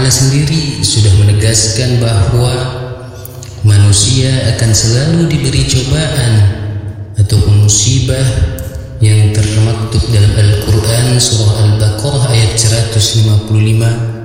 Ta'ala sendiri sudah menegaskan bahwa manusia akan selalu diberi cobaan ataupun musibah yang termaktub dalam Al-Quran surah Al-Baqarah ayat 155